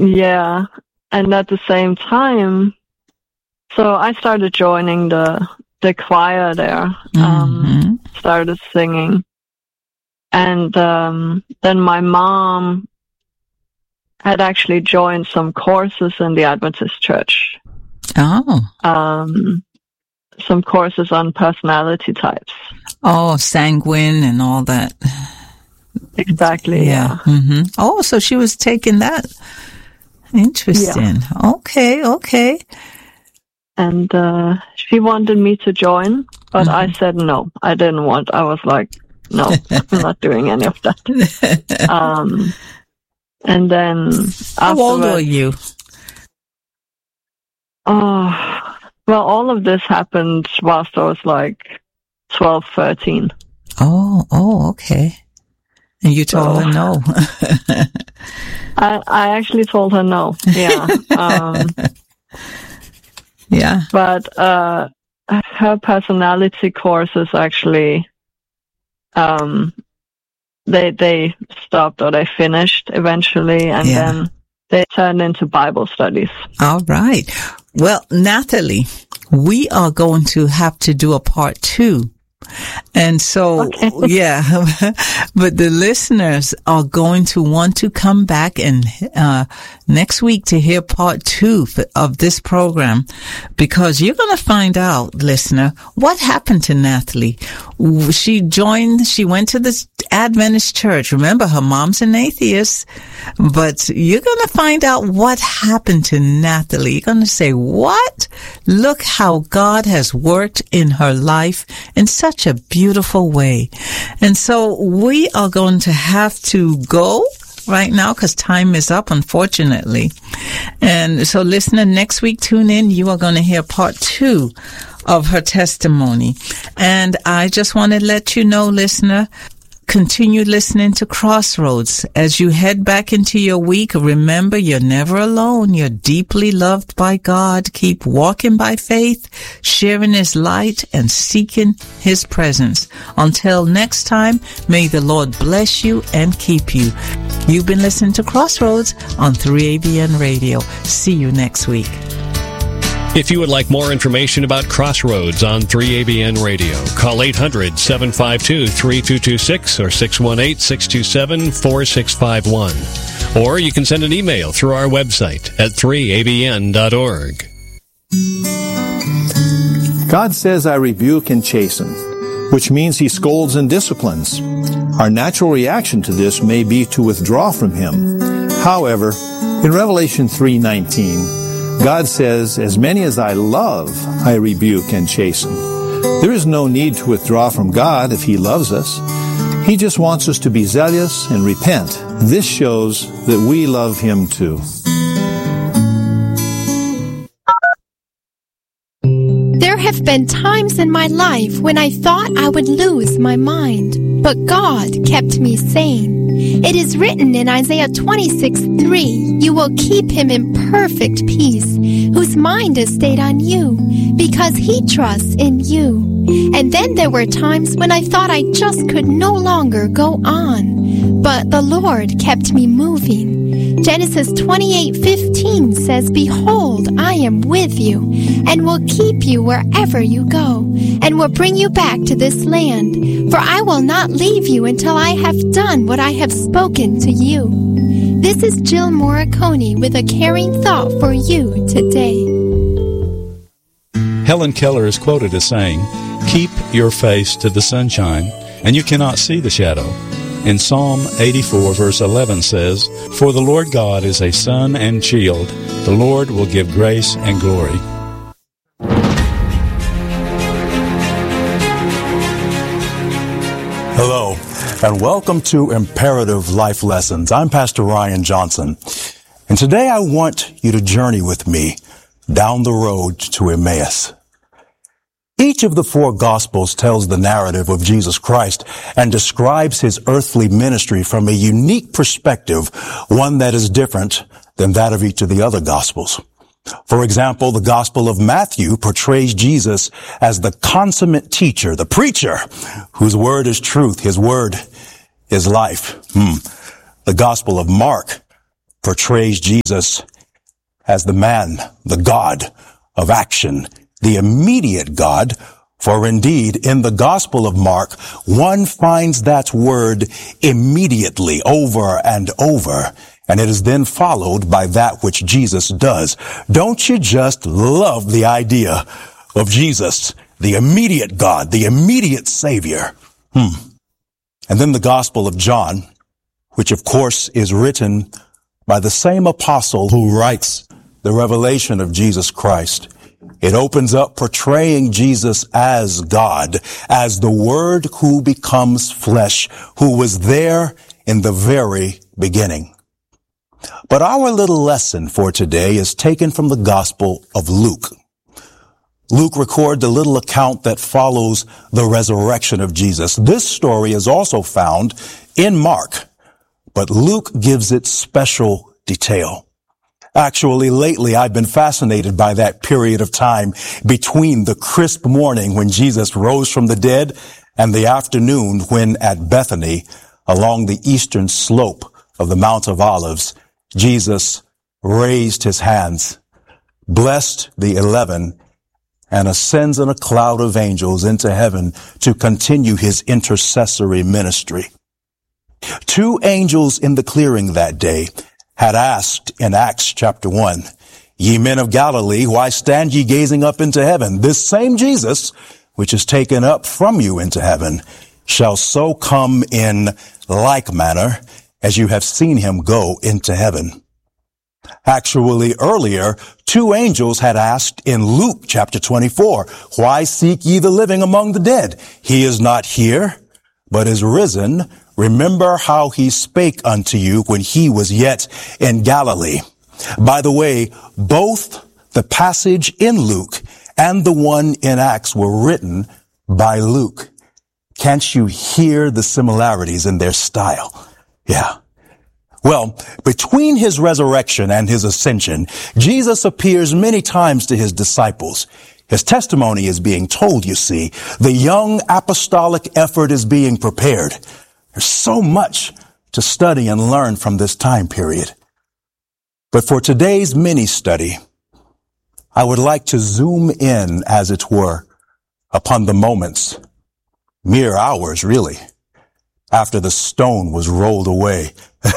Yeah. And at the same time, so I started joining the choir there, started singing. And then my mom had actually joined some courses in the Adventist church. Oh. Some courses on personality types. Oh, sanguine and all that. Exactly, yeah. Mm-hmm. Oh, so she was taking that. Interesting. Yeah. Okay. And she wanted me to join, but I said no. I didn't want. I was like, no, I'm not doing any of that. And then how old were you? Oh, well, all of this happened whilst I was like 12, 13. Oh, okay. And you told her no. I actually told her no. Yeah. Yeah. But her personality courses actually, they stopped, or they finished eventually, and then they turned into Bible studies. All right. Well, Natalie, we are going to have to do a part 2. And so, yeah, but the listeners are going to want to come back and next week to hear part 2 of this program, because you're going to find out, listener, what happened to Natalie. She went to the Adventist church. Remember, her mom's an atheist, but you're going to find out what happened to Natalie. You're going to say, what? Look how God has worked in her life in such a beautiful way. And so we are going to have to go right now because time is up, unfortunately. And so, listener, next week, tune in. You are going to hear part 2 of her testimony. And I just want to let you know, listener, continue listening to Crossroads. As you head back into your week, remember you're never alone. You're deeply loved by God. Keep walking by faith, sharing His light, and seeking His presence. Until next time, may the Lord bless you and keep you. You've been listening to Crossroads on 3ABN Radio. See you next week. If you would like more information about Crossroads on 3ABN Radio, call 800-752-3226 or 618-627-4651. Or you can send an email through our website at 3abn.org. God says, I rebuke and chasten, which means He scolds and disciplines. Our natural reaction to this may be to withdraw from Him. However, in Revelation 3:19, God says, as many as I love, I rebuke and chasten. There is no need to withdraw from God if He loves us. He just wants us to be zealous and repent. This shows that we love Him too. There have been times in my life when I thought I would lose my mind, but God kept me sane. It is written in Isaiah 26:3, you will keep him in perfect peace, whose mind is stayed on you, because he trusts in you. And then there were times when I thought I just could no longer go on, but the Lord kept me moving. Genesis 28:15 says, behold, I am with you, and will keep you wherever you go, and will bring you back to this land. For I will not leave you until I have done what I have spoken to you. This is Jill Morricone with a caring thought for you today. Helen Keller is quoted as saying, keep your face to the sunshine, and you cannot see the shadow. In Psalm 84, verse 11 says, for the Lord God is a sun and shield. The Lord will give grace and glory. Hello, and welcome to Imperative Life Lessons. I'm Pastor Ryan Johnson, and today I want you to journey with me down the road to Emmaus. Each of the 4 Gospels tells the narrative of Jesus Christ and describes His earthly ministry from a unique perspective, one that is different than that of each of the other Gospels. For example, the Gospel of Matthew portrays Jesus as the consummate teacher, the preacher, whose word is truth, His word is life. The Gospel of Mark portrays Jesus as the man, the God of action, the immediate God. For indeed, in the Gospel of Mark, one finds that word immediately over and over, and it is then followed by that which Jesus does. Don't you just love the idea of Jesus, the immediate God, the immediate Savior? And then the Gospel of John, which of course is written by the same apostle who writes the revelation of Jesus Christ. It opens up portraying Jesus as God, as the Word who becomes flesh, who was there in the very beginning. But our little lesson for today is taken from the Gospel of Luke. Luke records a little account that follows the resurrection of Jesus. This story is also found in Mark, but Luke gives it special detail. Actually, lately, I've been fascinated by that period of time between the crisp morning when Jesus rose from the dead and the afternoon when at Bethany, along the eastern slope of the Mount of Olives, Jesus raised his hands, blessed the 11, and ascends in a cloud of angels into heaven to continue his intercessory ministry. 2 angels in the clearing that day had asked in Acts chapter 1, "Ye men of Galilee, why stand ye gazing up into heaven? This same Jesus, which is taken up from you into heaven, shall so come in like manner as you have seen him go into heaven." Actually, earlier, 2 angels had asked in Luke chapter 24, "Why seek ye the living among the dead? He is not here, but is risen. Remember how he spake unto you when he was yet in Galilee." By the way, both the passage in Luke and the one in Acts were written by Luke. Can't you hear the similarities in their style? Yeah. Well, between his resurrection and his ascension, Jesus appears many times to his disciples. His testimony is being told, you see. The young apostolic effort is being prepared. There's so much to study and learn from this time period. But for today's mini study, I would like to zoom in, as it were, upon the moments, mere hours really, after the stone was rolled away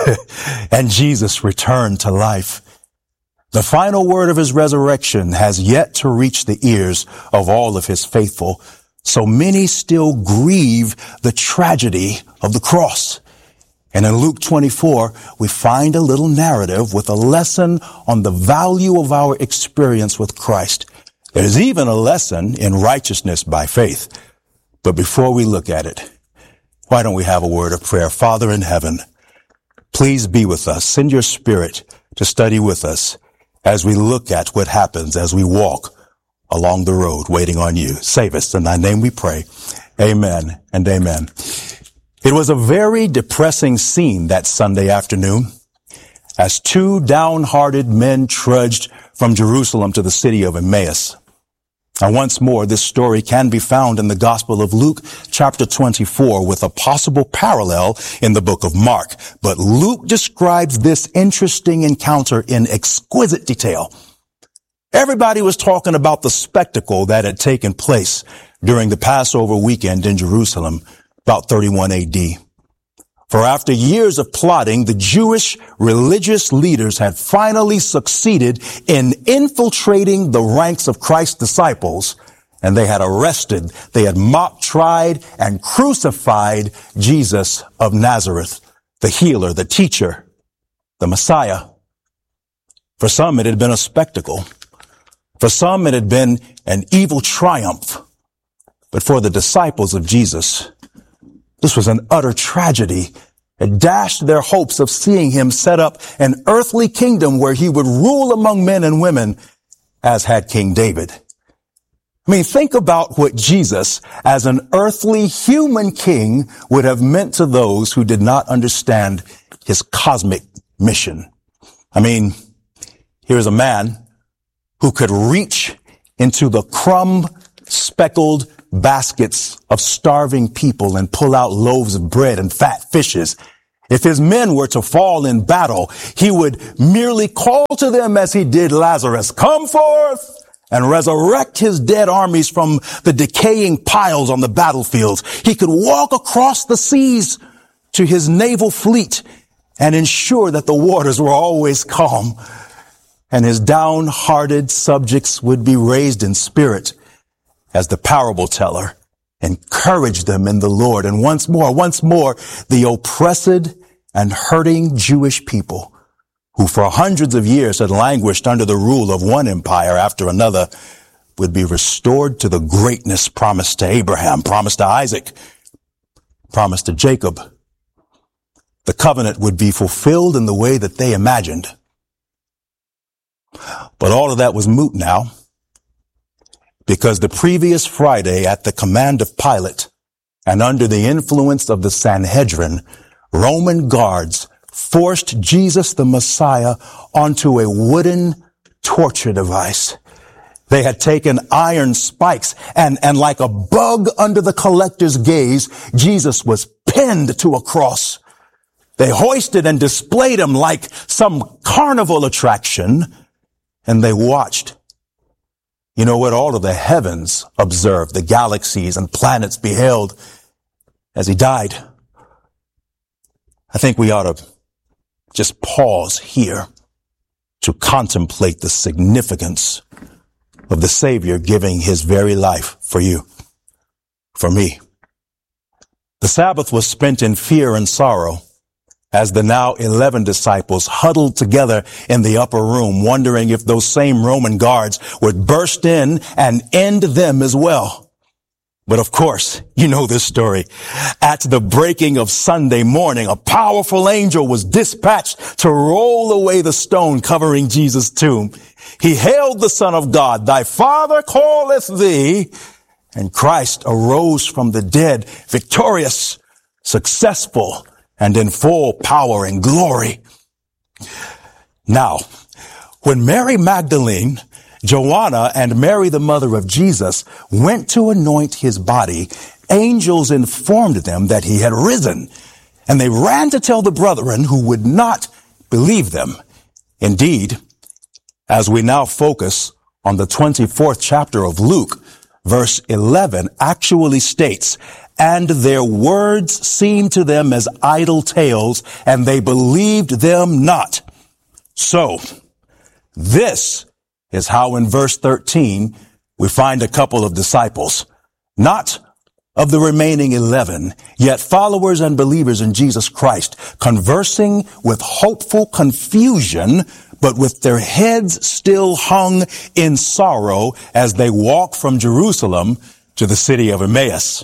and Jesus returned to life. The final word of his resurrection has yet to reach the ears of all of his faithful. So many still grieve the tragedy of the cross. And in Luke 24, we find a little narrative with a lesson on the value of our experience with Christ. There's even a lesson in righteousness by faith. But before we look at it, why don't we have a word of prayer? Father in heaven, please be with us. Send your Spirit to study with us as we look at what happens as we walk along the road waiting on you. Save us. In thy name we pray. Amen and amen. It was a very depressing scene that Sunday afternoon as 2 downhearted men trudged from Jerusalem to the city of Emmaus. Now, once more, this story can be found in the Gospel of Luke, chapter 24, with a possible parallel in the book of Mark. But Luke describes this interesting encounter in exquisite detail. Everybody was talking about the spectacle that had taken place during the Passover weekend in Jerusalem, about 31 AD. For after years of plotting, the Jewish religious leaders had finally succeeded in infiltrating the ranks of Christ's disciples, and they had arrested, they had mocked, tried, and crucified Jesus of Nazareth, the healer, the teacher, the Messiah. For some, it had been a spectacle. For some, it had been an evil triumph. But for the disciples of Jesus, this was an utter tragedy. It dashed their hopes of seeing him set up an earthly kingdom where he would rule among men and women as had King David. I mean, think about what Jesus, as an earthly human king, would have meant to those who did not understand his cosmic mission. I mean, here's a man who could reach into the crumb-speckled baskets of starving people and pull out loaves of bread and fat fishes If his men were to fall in battle, he would merely call to them as he did Lazarus, "Come forth," and resurrect his dead armies from the decaying piles on the battlefields. He could walk across the seas to his naval fleet and ensure that the waters were always calm, and his downhearted subjects would be raised in spirit as the parable teller encouraged them in the Lord. And once more, the oppressed and hurting Jewish people, who for hundreds of years had languished under the rule of one empire after another, would be restored to the greatness promised to Abraham, promised to Isaac, promised to Jacob. The covenant would be fulfilled in the way that they imagined. But all of that was moot now, because the previous Friday, at the command of Pilate and under the influence of the Sanhedrin, Roman guards forced Jesus the Messiah onto a wooden torture device. They had taken iron spikes and like a bug under the collector's gaze, Jesus was pinned to a cross. They hoisted and displayed him like some carnival attraction, and they watched. You know what? All of the heavens observed, the galaxies and planets beheld as he died. I think we ought to just pause here to contemplate the significance of the Savior giving his very life for you, for me. The Sabbath was spent in fear and sorrow as the now 11 disciples huddled together in the upper room, wondering if those same Roman guards would burst in and end them as well. But of course, you know this story. At the breaking of Sunday morning, a powerful angel was dispatched to roll away the stone covering Jesus' tomb. He hailed the Son of God, "Thy Father calleth thee." And Christ arose from the dead, victorious, successful, and in full power and glory. Now, when Mary Magdalene, Joanna, and Mary, the mother of Jesus, went to anoint his body, angels informed them that he had risen, and they ran to tell the brethren, who would not believe them. Indeed, as we now focus on the 24th chapter of Luke, verse 11 actually states, "And their words seemed to them as idle tales, and they believed them not." So, this is how in verse 13 we find a couple of disciples, not of the remaining 11, yet followers and believers in Jesus Christ, conversing with hopeful confusion, but with their heads still hung in sorrow as they walk from Jerusalem to the city of Emmaus.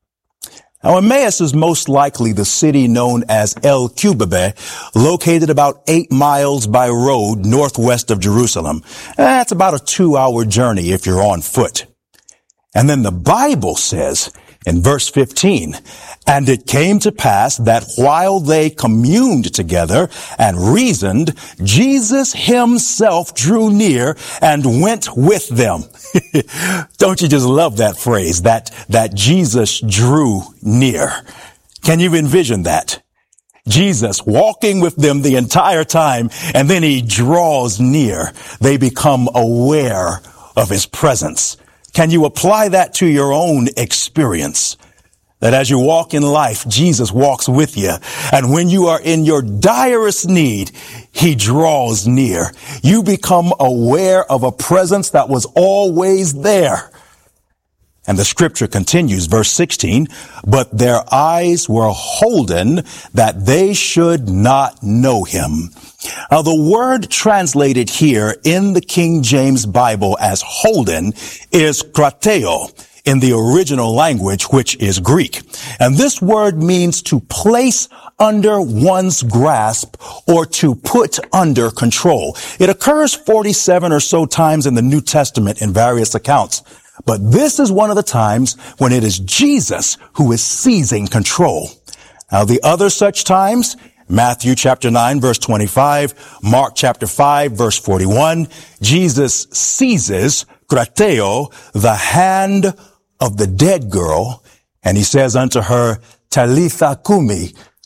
Now, Emmaus is most likely the city known as El Cubabe, located about 8 miles by road northwest of Jerusalem. That's about a 2-hour journey if you're on foot. And then the Bible says in verse 15, "And it came to pass that while they communed together and reasoned, Jesus himself drew near and went with them." Don't you just love that phrase, that Jesus drew near? Can you envision that? Jesus walking with them the entire time, and then he draws near. They become aware of his presence. Can you apply that to your own experience? That as you walk in life, Jesus walks with you. And when you are in your direst need, he draws near. You become aware of a presence that was always there. And the scripture continues, verse 16, "But their eyes were holden that they should not know him." Now, the word translated here in the King James Bible as holden is krateo in the original language, which is Greek. And this word means to place under one's grasp or to put under control. It occurs 47 or so times in the New Testament in various accounts. But this is one of the times when it is Jesus who is seizing control. Now, the other such times, Matthew chapter 9, verse 25, Mark chapter 5, verse 41, Jesus seizes, krateo, the hand of the dead girl, and he says unto her, Talitha cumi,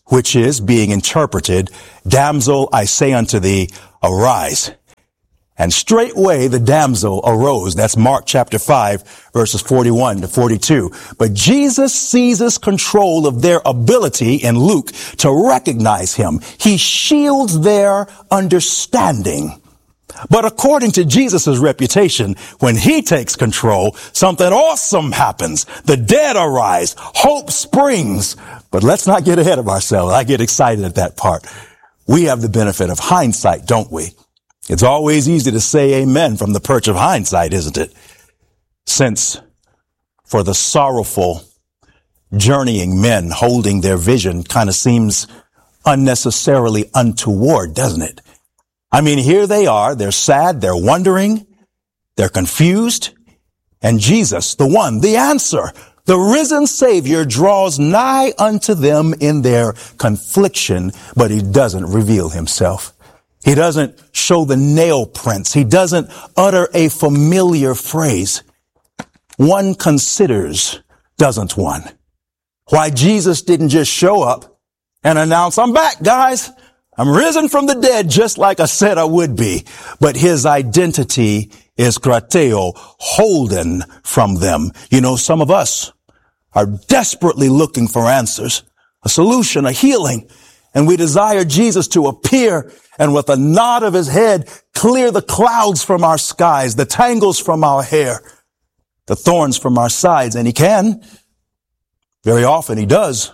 which is being interpreted, damsel, I say unto thee, arise. And straightway the damsel arose. That's Mark chapter 5, verses 41 to 42. But Jesus seizes control of their ability in Luke to recognize him. He shields their understanding. But according to Jesus' reputation, when he takes control, something awesome happens. The dead arise. Hope springs. But let's not get ahead of ourselves. I get excited at that part. We have the benefit of hindsight, don't we? It's always easy to say amen from the perch of hindsight, isn't it? Since for the sorrowful, journeying men holding their vision kind of seems unnecessarily untoward, doesn't it? I mean, here they are, they're sad, they're wondering, they're confused, and Jesus, the one, the answer, the risen Savior, draws nigh unto them in their confliction, but he doesn't reveal himself. He doesn't show the nail prints. He doesn't utter a familiar phrase. One considers, doesn't one? Why Jesus didn't just show up and announce, I'm back, guys. I'm risen from the dead, just like I said I would be. But his identity is krateo, holden from them. You know, some of us are desperately looking for answers, a solution, a healing. And we desire Jesus to appear and with a nod of his head, clear the clouds from our skies, the tangles from our hair, the thorns from our sides. And he can. Very often he does.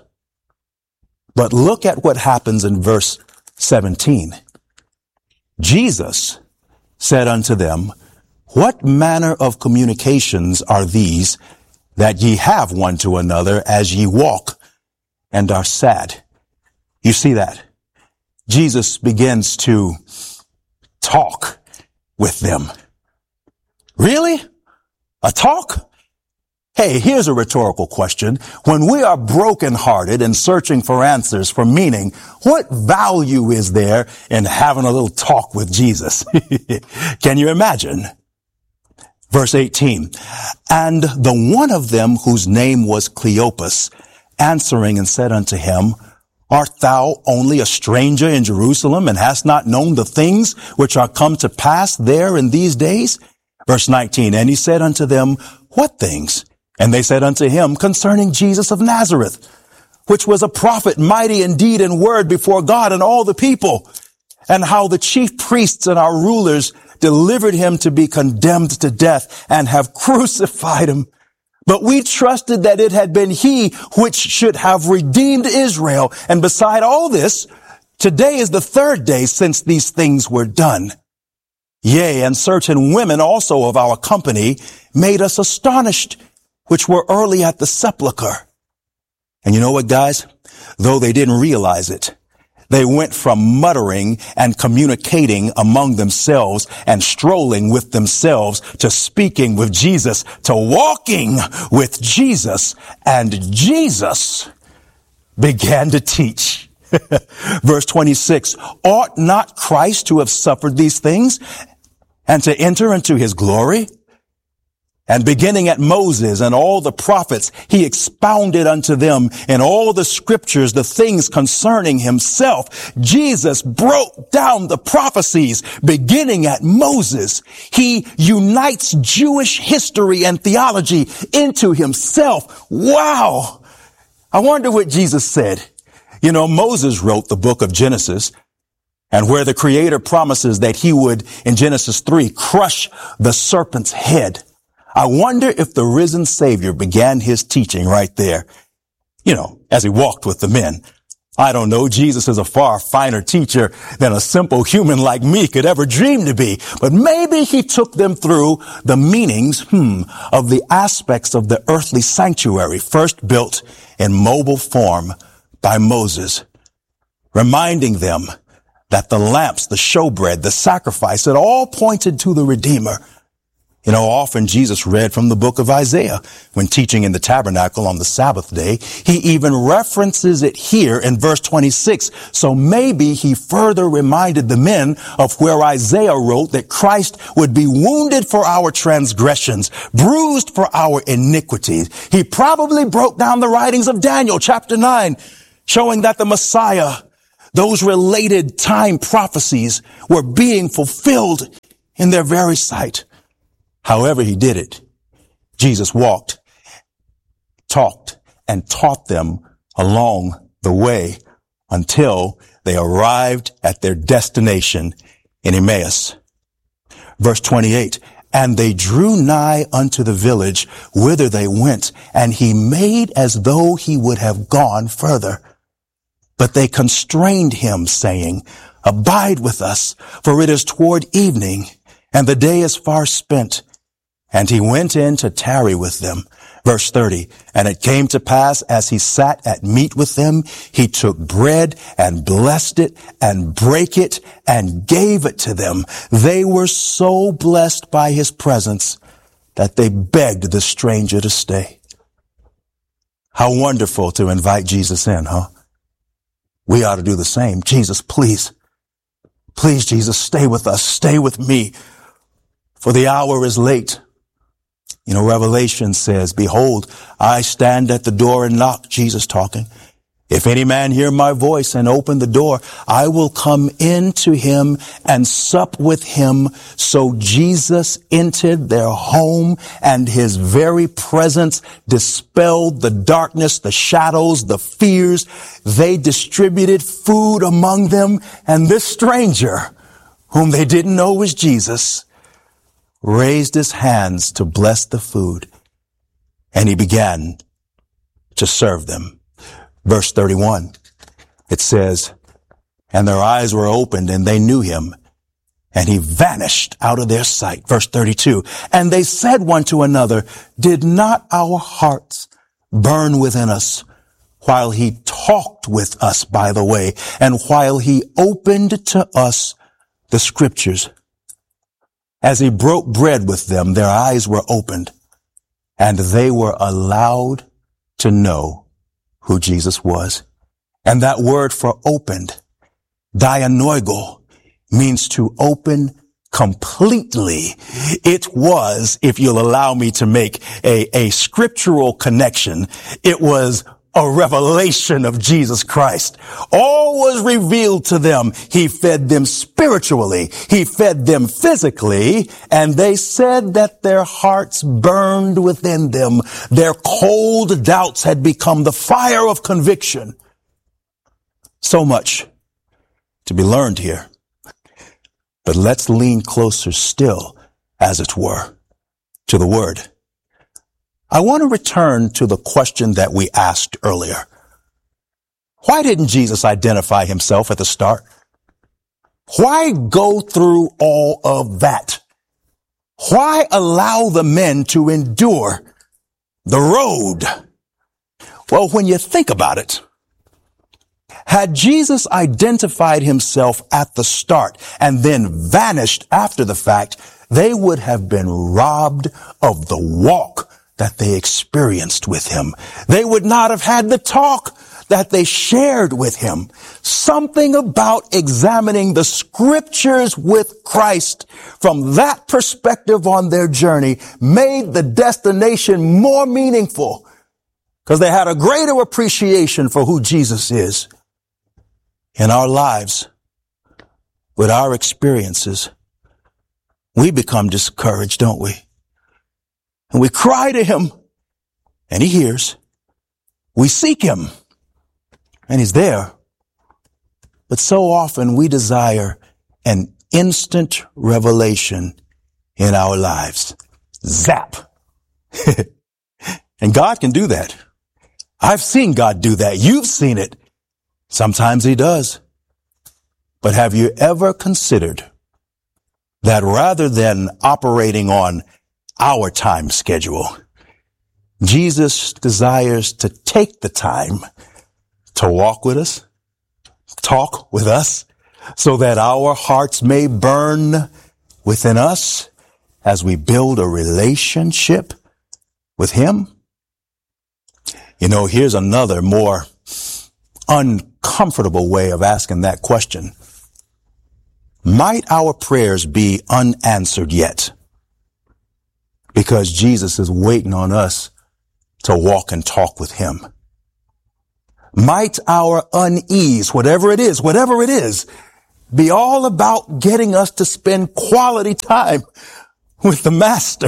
But look at what happens in verse 17. Jesus said unto them, what manner of communications are these that ye have one to another as ye walk and are sad? You see that? Jesus begins to talk with them. Really? A talk? Hey, here's a rhetorical question. When we are brokenhearted and searching for answers, for meaning, what value is there in having a little talk with Jesus? Can you imagine? Verse 18, and the one of them whose name was Cleopas, answering and said unto him, art thou only a stranger in Jerusalem and hast not known the things which are come to pass there in these days? Verse 19, and he said unto them, what things? And they said unto him, concerning Jesus of Nazareth, which was a prophet, mighty in deed and word before God and all the people, and how the chief priests and our rulers delivered him to be condemned to death and have crucified him. But we trusted that it had been he which should have redeemed Israel. And beside all this, today is the third day since these things were done. Yea, and certain women also of our company made us astonished, which were early at the sepulchre. And you know what, guys? Though they didn't realize it, they went from muttering and communicating among themselves and strolling with themselves to speaking with Jesus, to walking with Jesus. And Jesus began to teach. Verse 26, ought not Christ to have suffered these things and to enter into his glory? And beginning at Moses and all the prophets, he expounded unto them in all the scriptures the things concerning himself. Jesus broke down the prophecies beginning at Moses. He unites Jewish history and theology into himself. Wow! I wonder what Jesus said. You know, Moses wrote the book of Genesis, and where the Creator promises that he would, in Genesis 3, crush the serpent's head. I wonder if the risen Savior began his teaching right there, you know, as he walked with the men. I don't know. Jesus is a far finer teacher than a simple human like me could ever dream to be. But maybe he took them through the meanings, of the aspects of the earthly sanctuary, first built in mobile form by Moses, reminding them that the lamps, the showbread, the sacrifice, it all pointed to the Redeemer. You know, often Jesus read from the book of Isaiah when teaching in the tabernacle on the Sabbath day. He even references it here in verse 26. So maybe he further reminded the men of where Isaiah wrote that Christ would be wounded for our transgressions, bruised for our iniquities. He probably broke down the writings of Daniel chapter 9 showing that the Messiah, those related time prophecies, were being fulfilled in their very sight. However he did it, Jesus walked, talked, and taught them along the way until they arrived at their destination in Emmaus. Verse 28, and they drew nigh unto the village whither they went, and he made as though he would have gone further. But they constrained him, saying, abide with us, for it is toward evening, and the day is far spent. And he went in to tarry with them. Verse 30, and it came to pass as he sat at meat with them, he took bread and blessed it and brake it and gave it to them. They were so blessed by his presence that they begged the stranger to stay. How wonderful to invite Jesus in, huh? We ought to do the same. Jesus, please, Jesus, stay with us. Stay with me, for the hour is late. You know, Revelation says, behold, I stand at the door and knock, Jesus talking. If any man hear my voice and open the door, I will come in to him and sup with him. So Jesus entered their home, and his very presence dispelled the darkness, the shadows, the fears. They distributed food among them, and this stranger, whom they didn't know was Jesus, raised his hands to bless the food, and he began to serve them. Verse 31, it says, and their eyes were opened, and they knew him, and he vanished out of their sight. Verse 32, and they said one to another, did not our hearts burn within us while he talked with us by the way, and while he opened to us the scriptures? As he broke bread with them, their eyes were opened, and they were allowed to know who Jesus was. And that word for opened, dianoigo, means to open completely. It was, if you'll allow me to make a scriptural connection, it was a revelation of Jesus Christ. All was revealed to them. He fed them spiritually. He fed them physically. And they said that their hearts burned within them. Their cold doubts had become the fire of conviction. So much to be learned here. But let's lean closer still, as it were, to the Word. I want to return to the question that we asked earlier. Why didn't Jesus identify himself at the start? Why go through all of that? Why allow the men to endure the road? Well, when you think about it, had Jesus identified himself at the start and then vanished after the fact, they would have been robbed of the walk that they experienced with him. They would not have had the talk that they shared with him. Something about examining the scriptures with Christ from that perspective on their journey made the destination more meaningful, because they had a greater appreciation for who Jesus is. In our lives, with our experiences, we become discouraged, don't we? And we cry to him, and he hears. We seek him, and he's there. But so often we desire an instant revelation in our lives. Zap. And God can do that. I've seen God do that. You've seen it. Sometimes he does. But have you ever considered that rather than operating on our time schedule, Jesus desires to take the time to walk with us, talk with us, so that our hearts may burn within us as we build a relationship with him? You know, here's another more uncomfortable way of asking that question. Might our prayers be unanswered yet? Because Jesus is waiting on us to walk and talk with him. Might our unease, whatever it is, be all about getting us to spend quality time with the Master.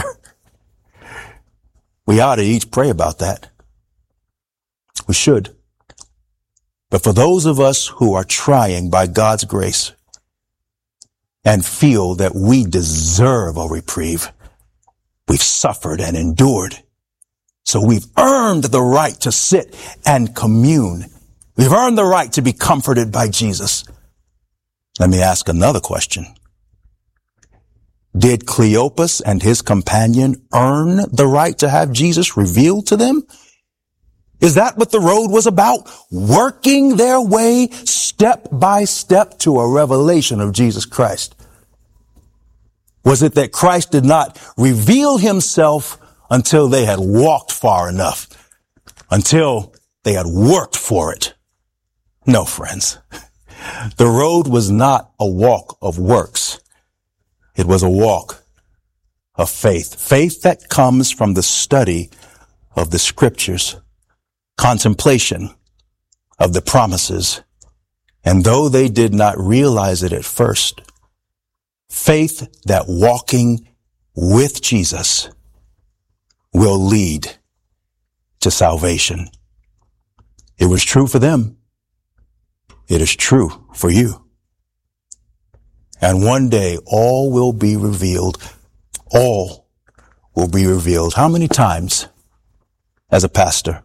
We ought to each pray about that. We should. But for those of us who are trying by God's grace and feel that we deserve a reprieve, we've suffered and endured, so we've earned the right to sit and commune. We've earned the right to be comforted by Jesus. Let me ask another question. Did Cleopas and his companion earn the right to have Jesus revealed to them? Is that what the road was about? Working their way step by step to a revelation of Jesus Christ? Was it that Christ did not reveal himself until they had walked far enough, until they had worked for it? No, friends. The road was not a walk of works. It was a walk of faith. Faith that comes from the study of the scriptures, contemplation of the promises. And though they did not realize it at first, faith that walking with Jesus will lead to salvation. It was true for them. It is true for you. And one day all will be revealed. All will be revealed. How many times as a pastor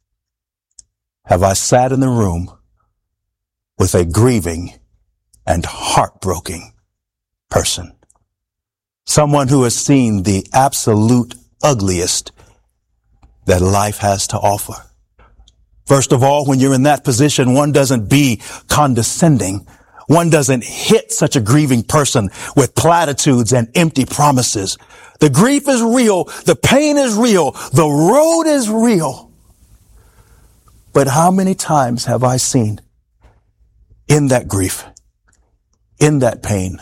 have I sat in the room with a grieving and heartbroken person? Someone who has seen the absolute ugliest that life has to offer. First of all, when you're in that position, one doesn't be condescending. One doesn't hit such a grieving person with platitudes and empty promises. The grief is real. The pain is real. The road is real. But how many times have I seen in that grief, in that pain,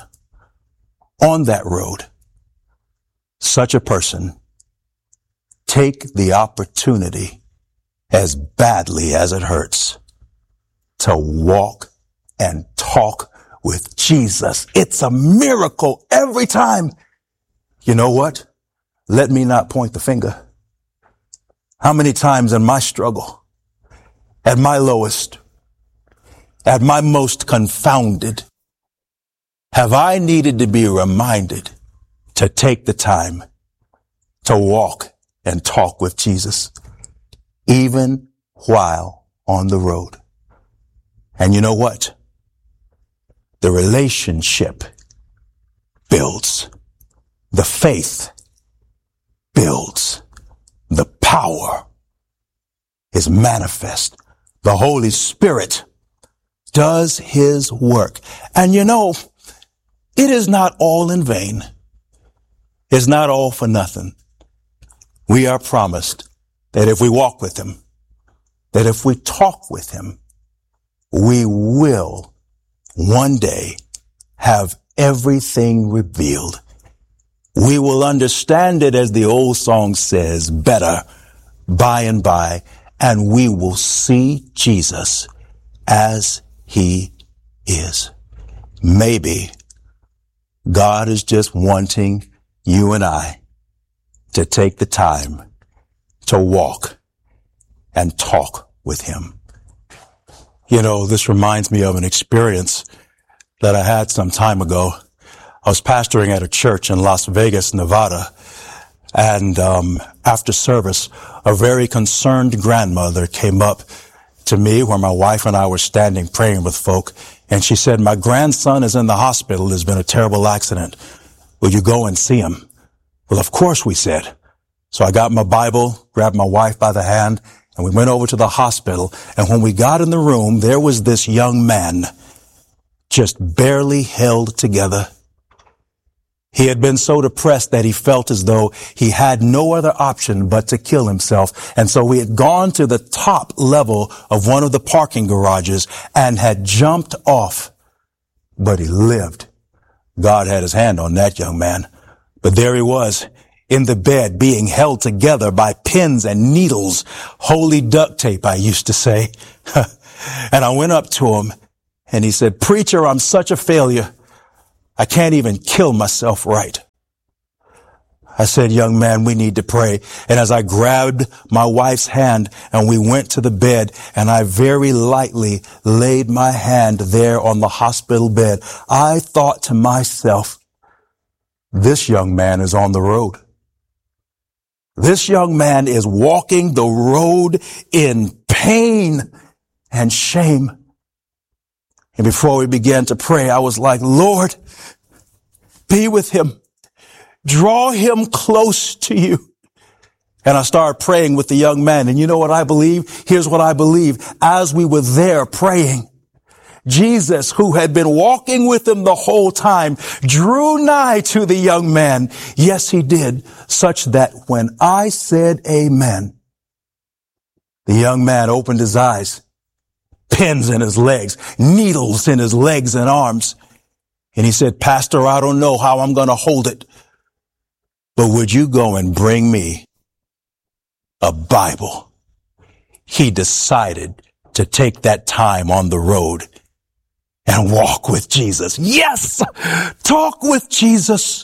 on that road, such a person take the opportunity, as badly as it hurts, to walk and talk with Jesus? It's a miracle every time. You know what? Let me not point the finger. How many times in my struggle, at my lowest, at my most confounded, have I needed to be reminded to take the time to walk and talk with Jesus, even while on the road? And you know what? The relationship builds. The faith builds. The power is manifest. The Holy Spirit does his work. And you know, it is not all in vain. It's not all for nothing. We are promised that if we walk with him, that if we talk with him, we will one day have everything revealed. We will understand it, as the old song says, better by and by, and we will see Jesus as he is. Maybe God is just wanting you and I to take the time to walk and talk with him. You know, this reminds me of an experience that I had some time ago. I was pastoring at a church in Las Vegas, Nevada, and after service, a very concerned grandmother came up to me where my wife and I were standing praying with folk, and she said, "My grandson is in the hospital. There's been a terrible accident. Will you go and see him?" Well, of course, we said. So I got my Bible, grabbed my wife by the hand, and we went over to the hospital. And when we got in the room, there was this young man, just barely held together. He had been so depressed that he felt as though he had no other option but to kill himself. And so he had gone to the top level of one of the parking garages and had jumped off. But he lived. God had his hand on that young man. But there he was in the bed being held together by pins and needles, holy duct tape, I used to say. And I went up to him and he said, "Preacher, I'm such a failure. I can't even kill myself right." I said, "Young man, we need to pray." And as I grabbed my wife's hand and we went to the bed and I very lightly laid my hand there on the hospital bed, I thought to myself, this young man is on the road. This young man is walking the road in pain and shame. And before we began to pray, I was like, "Lord, be with him. Draw him close to you." And I started praying with the young man. And you know what I believe? Here's what I believe. As we were there praying, Jesus, who had been walking with him the whole time, drew nigh to the young man. Yes, he did, such that when I said amen, the young man opened his eyes, pins in his legs, needles in his legs and arms. And he said, "Pastor, I don't know how I'm going to hold it, but would you go and bring me a Bible?" He decided to take that time on the road and walk with Jesus. Yes! Talk with Jesus.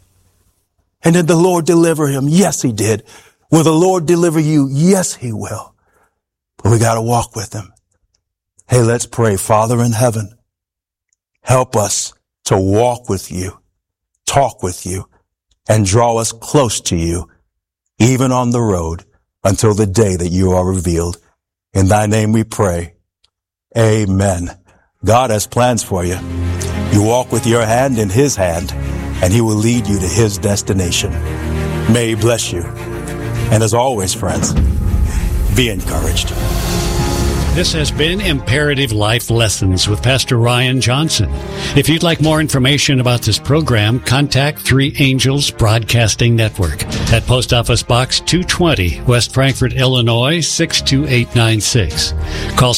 And did the Lord deliver him? Yes, he did. Will the Lord deliver you? Yes, he will. But we got to walk with him. Hey, let's pray. Father in heaven, help us to walk with you, talk with you, and draw us close to you, even on the road, until the day that you are revealed. In thy name we pray. Amen. God has plans for you. You walk with your hand in his hand, and he will lead you to his destination. May he bless you. And as always, friends, be encouraged. This has been Imperative Life Lessons with Pastor Ryan Johnson. If you'd like more information about this program, contact Three Angels Broadcasting Network at Post Office Box 220, West Frankfort, Illinois, 62896. Call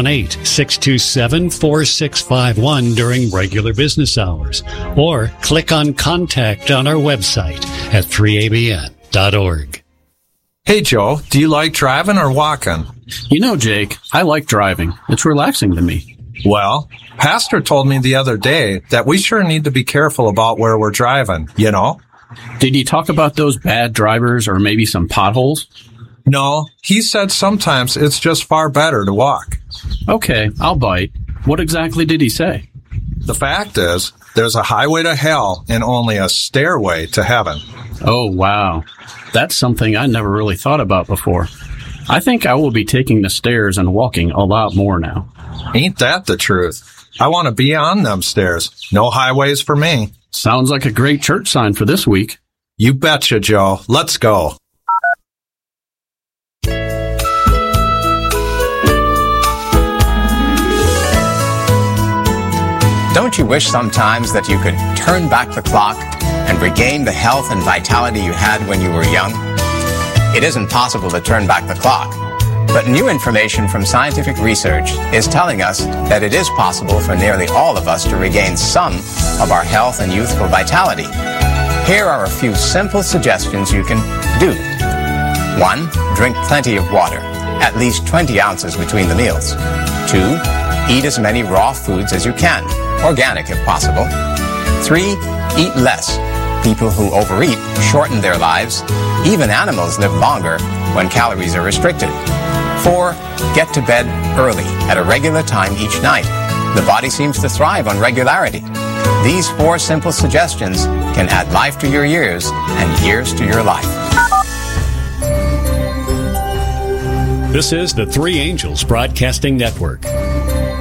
618-627-4651 during regular business hours, or click on Contact on our website at 3abn.org. Hey, Joe, do you like driving or walking? You know, Jake, I like driving. It's relaxing to me. Well, Pastor told me the other day that we sure need to be careful about where we're driving, you know? Did he talk about those bad drivers or maybe some potholes? No, he said sometimes it's just far better to walk. Okay, I'll bite. What exactly did he say? The fact is, there's a highway to hell and only a stairway to heaven. Oh, wow. That's something I never really thought about before. I think I will be taking the stairs and walking a lot more now. Ain't that the truth? I want to be on them stairs. No highways for me. Sounds like a great church sign for this week. You betcha, Joe. Let's go. Don't you wish sometimes that you could turn back the clock and regain the health and vitality you had when you were young? It isn't possible to turn back the clock, but new information from scientific research is telling us that it is possible for nearly all of us to regain some of our health and youthful vitality. Here are a few simple suggestions you can do. 1. Drink plenty of water, at least 20 ounces between the meals. 2. Eat as many raw foods as you can, organic if possible. 3. Eat less. People who overeat shorten their lives. Even animals live longer when calories are restricted. 4. Get to bed early at a regular time each night. The body seems to thrive on regularity. These 4 simple suggestions can add life to your years and years to your life. This is the Three Angels Broadcasting Network.